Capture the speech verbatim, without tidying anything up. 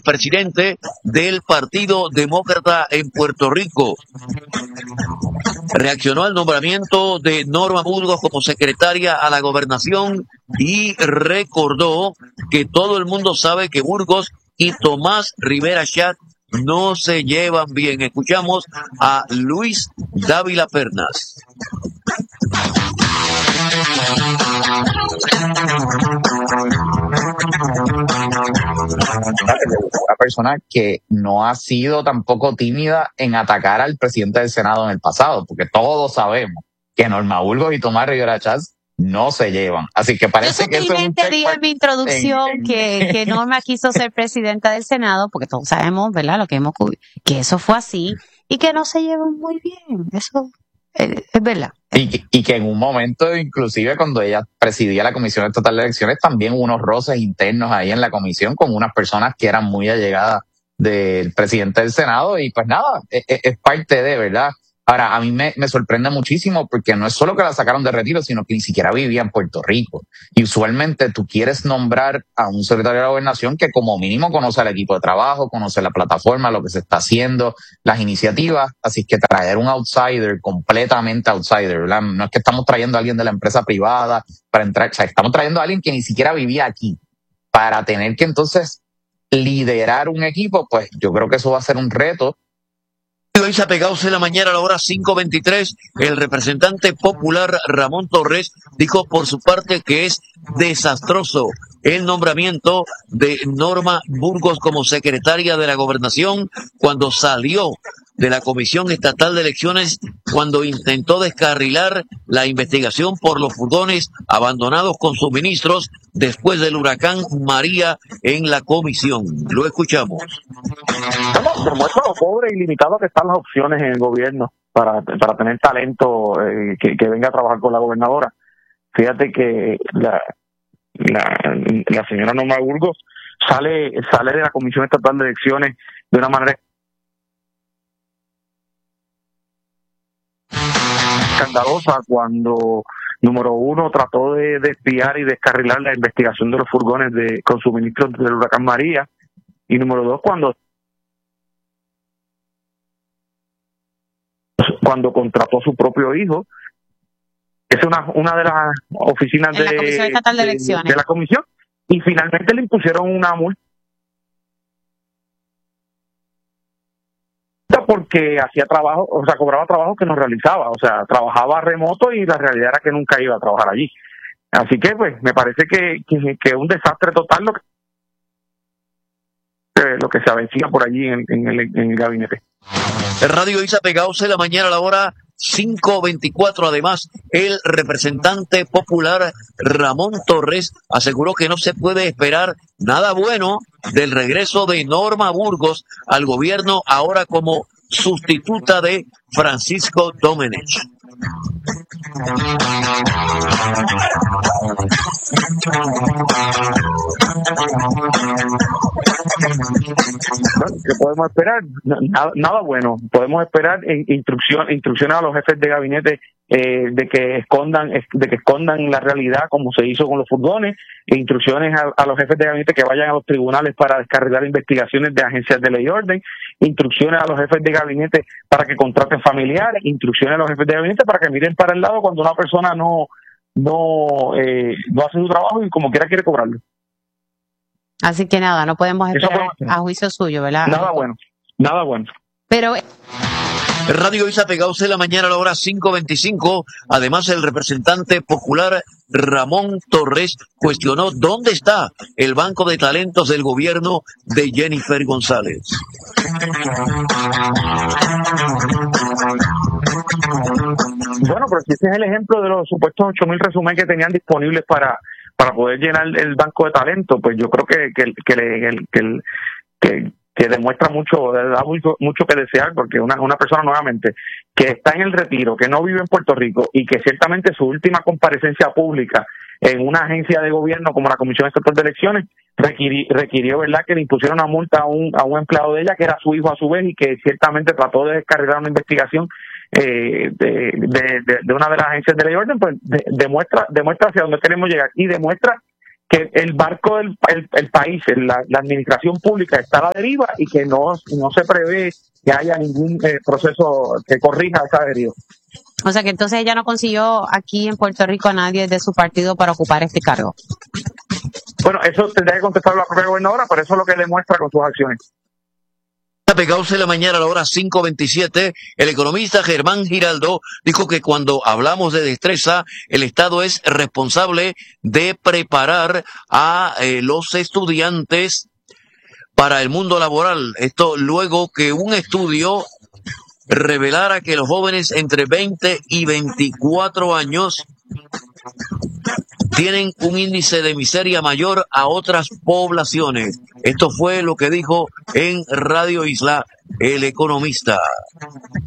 presidente del Partido Demócrata en Puerto Rico. Reaccionó al nombramiento de Norma Burgos como secretaria a la gobernación y recordó que todo el mundo sabe que Burgos y Tomás Rivera Chat no se llevan bien. Escuchamos a Luis Dávila Pernas. Una persona que no ha sido tampoco tímida en atacar al presidente del Senado en el pasado, porque todos sabemos que Norma Burgos y Tomás Rivera Chatz no se llevan. Así que parece Yo que eso es un dije en mi introducción en, en... que, que Norma quiso ser presidenta del Senado, porque todos sabemos, ¿verdad?, lo que hemos que eso fue así, y que no se llevan muy bien. Eso es, es verdad. Y que, y que en un momento, inclusive cuando ella presidía la Comisión Estatal de Elecciones, también hubo unos roces internos ahí en la comisión con unas personas que eran muy allegadas del presidente del Senado, y pues nada, es, es parte de, ¿verdad? Ahora, a mí me, me sorprende muchísimo porque no es solo que la sacaron de retiro, sino que ni siquiera vivía en Puerto Rico. Y usualmente tú quieres nombrar a un secretario de la gobernación que como mínimo conoce al equipo de trabajo, conoce la plataforma, lo que se está haciendo, las iniciativas. Así que traer un outsider, completamente outsider, ¿verdad? No es que estamos trayendo a alguien de la empresa privada para entrar, o sea, estamos trayendo a alguien que ni siquiera vivía aquí para tener que entonces liderar un equipo. Pues yo creo que eso va a ser un reto. Hoy se ha pegado en la mañana a la hora cinco veintitrés. El representante popular Ramón Torres dijo por su parte que es desastroso el nombramiento de Norma Burgos como secretaria de la gobernación cuando salió de la Comisión Estatal de Elecciones, cuando intentó descarrilar la investigación por los furgones abandonados con suministros después del huracán María en la comisión. Lo escuchamos. Bueno, demuestra lo pobre y limitado que están las opciones en el gobierno para, para tener talento eh, que, que venga a trabajar con la gobernadora. Fíjate que la, la, la señora Norma Burgos sale, sale de la Comisión Estatal de Elecciones de una manera escandalosa cuando, número uno, trató de desviar y descarrilar la investigación de los furgones de, con suministros del huracán María, y número dos, cuando cuando contrató a su propio hijo. Es una una de las oficinas de la Comisión Estatal de Elecciones de, de la comisión, y finalmente le impusieron una multa porque hacía trabajo, o sea, cobraba trabajo que no realizaba, o sea, trabajaba remoto y la realidad era que nunca iba a trabajar allí. Así que, pues, me parece que que, que es un desastre total lo que, lo que se avecina por allí en, en, el, en el gabinete. El Radio Isa pegados en la mañana a la hora cinco veinticuatro. Además, el representante popular Ramón Torres aseguró que no se puede esperar nada bueno del regreso de Norma Burgos al gobierno ahora como sustituta de Francisco Domenech. ¿Qué podemos esperar? Nada, nada bueno. Podemos esperar instrucción, instrucciones a los jefes de gabinete eh, de que escondan de que escondan la realidad, como se hizo con los furgones, e instrucciones a, a los jefes de gabinete que vayan a los tribunales para descarrilar investigaciones de agencias de ley y orden, instrucciones a los jefes de gabinete para que contraten familiares, instrucciones a los jefes de gabinete para que miren para el lado cuando una persona no no eh, no hace su trabajo y como quiera quiere cobrarlo. Así que nada, no podemos esperar a juicio suyo, ¿verdad? Nada bueno, nada bueno. Pero Radio Isa pegados en la mañana a la hora cinco veinticinco. Además, el representante popular Ramón Torres cuestionó dónde está el banco de talentos del gobierno de Jennifer González. Bueno, pero si ese es el ejemplo de los supuestos ocho mil resúmenes que tenían disponibles para para poder llenar el banco de talento, pues yo creo que que que, que, que, que que demuestra mucho, da mucho, mucho que desear, porque una, una persona nuevamente que está en el retiro, que no vive en Puerto Rico y que ciertamente su última comparecencia pública en una agencia de gobierno como la Comisión Estatal de Elecciones requirió, requirió verdad que le impusieron una multa a un, a un empleado de ella que era su hijo a su vez y que ciertamente trató de descarrilar una investigación eh, de, de, de, de una de las agencias de ley y orden. Pues de, demuestra, demuestra hacia dónde queremos llegar y demuestra que el barco del el, el país, la, la administración pública está a la deriva y que no, no se prevé que haya ningún eh, proceso que corrija esa deriva. O sea que entonces ella no consiguió aquí en Puerto Rico a nadie de su partido para ocupar este cargo. Bueno, eso tendría que contestar la propia gobernadora, pero eso es lo que demuestra con sus acciones. Pegados en la mañana a la hora cinco veintisiete, el economista Germán Giraldo dijo que cuando hablamos de destreza, el Estado es responsable de preparar a eh, los estudiantes para el mundo laboral. Esto luego que un estudio revelara que los jóvenes entre veinte y veinticuatro años tienen un índice de miseria mayor a otras poblaciones. Esto fue lo que dijo en Radio Isla el economista.